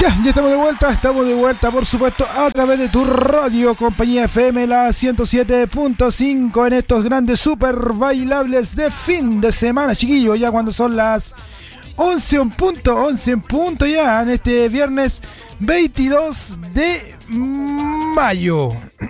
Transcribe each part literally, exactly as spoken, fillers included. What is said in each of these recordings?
Ya, ya estamos de vuelta, estamos de vuelta, por supuesto, a través de tu radio, compañía F M, la ciento siete punto cinco, en estos grandes super bailables de fin de semana, chiquillos, ya cuando son las once en punto, once en punto ya, en este viernes veintidós de mayo.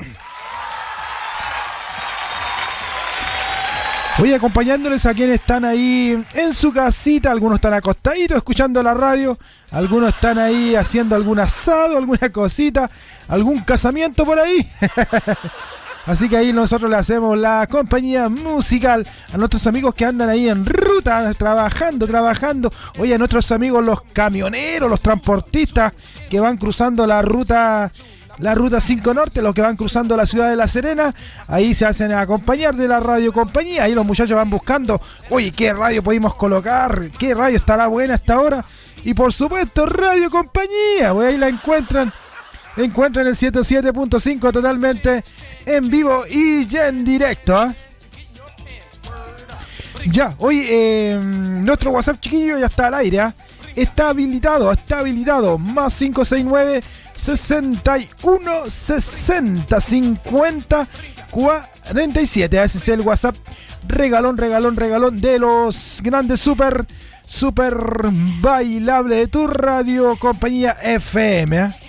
Voy acompañándoles a quienes están ahí en su casita, algunos están acostaditos escuchando la radio, algunos están ahí haciendo algún asado, alguna cosita, algún casamiento por ahí. Así que ahí nosotros le hacemos la compañía musical a nuestros amigos que andan ahí en ruta, trabajando, trabajando. Oye, a nuestros amigos los camioneros, los transportistas que van cruzando la ruta... La ruta cinco Norte, los que van cruzando la ciudad de La Serena, ahí se hacen acompañar de la radio compañía. Ahí los muchachos van buscando, oye, ¿qué radio podemos colocar? ¿Qué radio estará buena hasta ahora? Y por supuesto, radio compañía, pues ahí la encuentran. Encuentran el ciento siete punto cinco totalmente en vivo y ya en directo, ¿eh? Ya, hoy eh, nuestro WhatsApp, chiquillo, ya está al aire, ¿eh? Está habilitado, está habilitado. Más cinco seis nueve, sesenta y uno, sesenta, cincuenta, cuarenta y siete. Ese es el WhatsApp. Regalón, regalón, regalón de los grandes super, super bailable de tu radio compañía F M, ¿eh?